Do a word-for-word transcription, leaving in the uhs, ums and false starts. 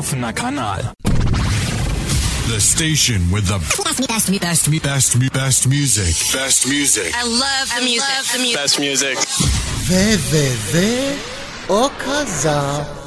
offener Kanal. The station with the best, best, best, best, best music. Best music. I love the music. I love the music. Best music. w w w kropka o kazał